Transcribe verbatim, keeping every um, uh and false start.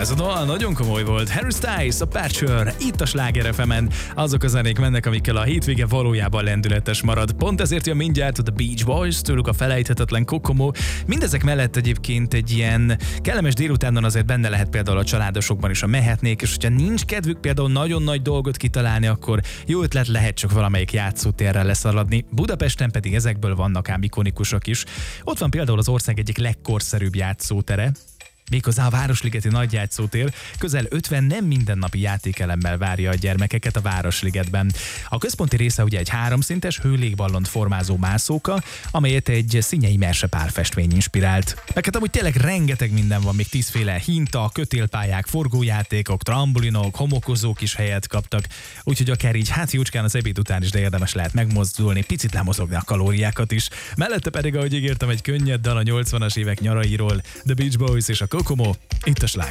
Ez a dal nagyon komoly volt. Harry Styles, Aperture, itt a Sláger ef emen. Azok a zenék mennek, amikkel a hétvége valójában lendületes marad. Pont ezért jön mindjárt a The Beach Boys, tőlük a felejthetetlen Kokomo. Mindezek mellett egyébként egy ilyen kellemes délutánon azért benne lehet például a családosokban is, a mehetnék, és hogyha nincs kedvük például nagyon nagy dolgot kitalálni, akkor jó ötlet lehet csak valamelyik játszótérre leszaladni. Budapesten pedig ezekből vannak ám ikonikusok is. Ott van például az ország egyik legkorszerűbb játszótere, méghozzá a Városligeti Nagyjátszótér. Közel ötven nem mindennapi játékelemmel várja a gyermekeket a Városligetben. A központi része ugye egy háromszintes hőlégballont formázó mászóka, amelyet egy Szinyei Merse párfestmény inspirált. Meg hát amúgy tényleg rengeteg minden van, még tízféle hinta, kötélpályák, forgójátékok, trambulinok, homokozók is helyet kaptak, úgyhogy akár így hát jócskán az ebéd után is, de érdemes lehet megmozdulni, picit lemozogni a kalóriákat is. Mellette pedig, ahogy ígértem, egy könnyed dal a nyolcvanas évek nyarairól, The Beach Boys és a Kokomo, itt a Sláger.